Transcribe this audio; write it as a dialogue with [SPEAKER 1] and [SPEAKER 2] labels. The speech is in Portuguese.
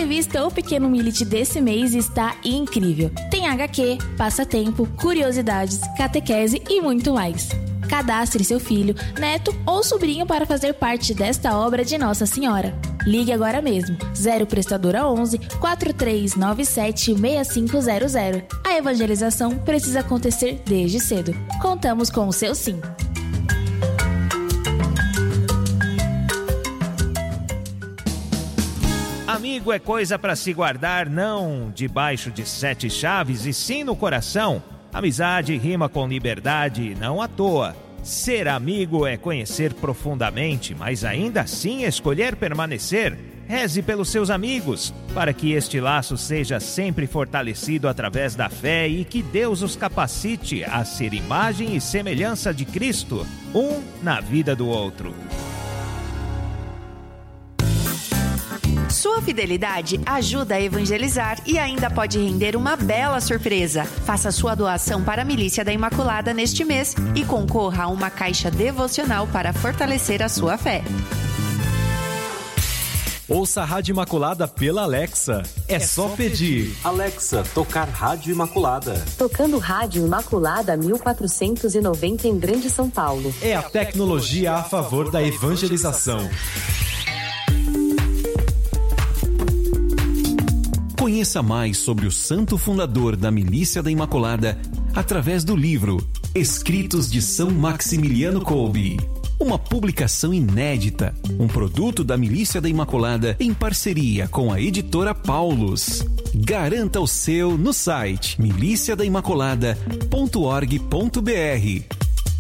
[SPEAKER 1] revista O Pequeno Milite desse mês está incrível. Tem HQ, passatempo, curiosidades, catequese e muito mais. Cadastre seu filho, neto ou sobrinho para fazer parte desta obra de Nossa Senhora. Ligue agora mesmo, 0 Prestadora 11 4397 6500. A evangelização precisa acontecer desde cedo. Contamos com o seu sim.
[SPEAKER 2] Amigo é coisa para se guardar, não debaixo de 7 chaves, e sim no coração. Amizade rima com liberdade, não à toa. Ser amigo é conhecer profundamente, mas ainda assim escolher permanecer. Reze pelos seus amigos, para que este laço seja sempre fortalecido através da fé e que Deus os capacite a ser imagem e semelhança de Cristo, um na vida do outro.
[SPEAKER 3] Sua fidelidade ajuda a evangelizar e ainda pode render uma bela surpresa. Faça sua doação para a Milícia da Imaculada neste mês e concorra a uma caixa devocional para fortalecer a sua fé.
[SPEAKER 4] Ouça a Rádio Imaculada pela Alexa. É só pedir.
[SPEAKER 5] Alexa, tocar Rádio Imaculada.
[SPEAKER 6] Tocando Rádio Imaculada 1490 em Grande São Paulo.
[SPEAKER 4] É a tecnologia a favor da evangelização.
[SPEAKER 7] Conheça mais sobre o santo fundador da Milícia da Imaculada através do livro Escritos de São Maximiliano Kolbe. Uma publicação inédita, um produto da Milícia da Imaculada em parceria com a editora Paulus. Garanta o seu no site miliciadaimaculada.org.br.